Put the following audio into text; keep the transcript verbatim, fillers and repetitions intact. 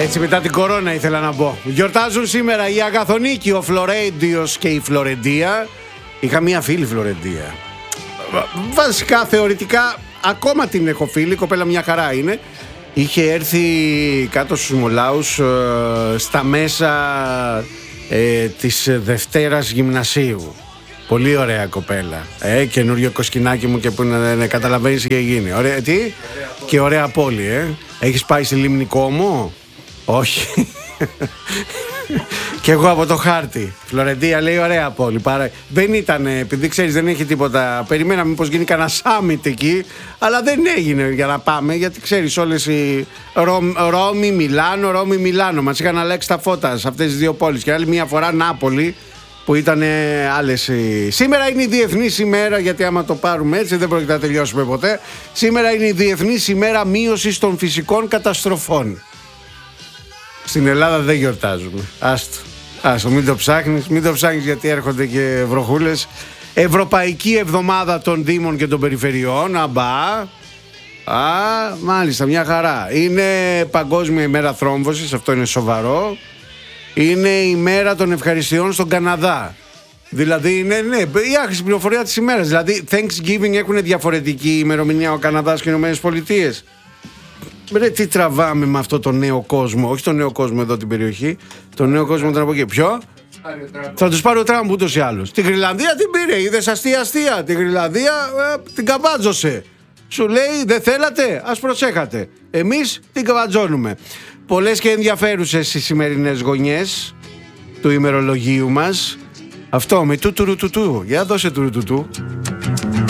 Έτσι μετά την κορώνα ήθελα να πω. Γιορτάζουν σήμερα η Αγαθονίκη, ο Φλωρέντιος και η Φλωρεντία. Είχα μία φίλη Φλωρεντία. Βασικά θεωρητικά ακόμα την έχω φίλη, η κοπέλα μια χαρά είναι. Είχε έρθει κάτω στους Μολάους ε, στα μέσα ε, της Δευτέρας Γυμνασίου. Πολύ ωραία κοπέλα. Ε, καινούριο κοσκινάκι μου και που να ναι, καταλαβαίνεις τι γίνει. Ωραία, τι? Ωραία και ωραία πόλη, ε. Έχεις πάει στη Λίμνη Κόμο? Όχι. Και εγώ από το χάρτη. Φλωρεντία λέει ωραία πόλη. Παρά... Δεν ήταν, επειδή ξέρεις δεν έχει τίποτα. Περιμέναμε μήπως γίνει κανένα σάμιτ εκεί. Αλλά δεν έγινε για να πάμε. Γιατί ξέρεις όλες οι Ρω... Ρώμη, Μιλάνο, Ρώμη, Μιλάνο. Μας είχαν αλλάξει τα φώτα σε αυτές τις δύο πόλεις. Και άλλη μια φορά Νάπολη που ήταν άλλες. Σήμερα είναι η Διεθνής ημέρα, γιατί άμα το πάρουμε έτσι δεν πρόκειται να τελειώσουμε ποτέ. Σήμερα είναι η Διεθνής ημέρα μείωσης των φυσικών καταστροφών. Στην Ελλάδα δεν γιορτάζουμε. Άστο, άστο, μην το ψάχνεις, μην το ψάχνεις γιατί έρχονται και βροχούλες. Ευρωπαϊκή Εβδομάδα των Δήμων και των Περιφερειών, αμπά. Α, μάλιστα, μια χαρά. Είναι Παγκόσμια ημέρα θρόμβωσης, αυτό είναι σοβαρό. Είναι η μέρα των ευχαριστειών στον Καναδά. Δηλαδή είναι, ναι, η άχρηστη πληροφορία της ημέρας. Δηλαδή Thanksgiving έχουν διαφορετική ημερομηνία ο Καναδάς και οι Ηνωμένες Πολιτείες. Ρε, τι τραβάμε με αυτό το νέο κόσμο, όχι το νέο κόσμο εδώ την περιοχή, το νέο κόσμο τον από εκεί. Ποιο? Θα τους πάρει ο Τραμπ ούτως ή άλλως. Τη Γρυλανδία την πήρε, είδες αστεία αστεία. Τη Γρυλανδία ε, την καβάτζωσε. Σου λέει δεν θέλατε, ας προσέχατε. Εμείς την καβατζώνουμε. Πολλές και ενδιαφέρουσες οι σημερινές γωνιές του ημερολογίου μας. Αυτό με του του του του. Για δώσε του του του.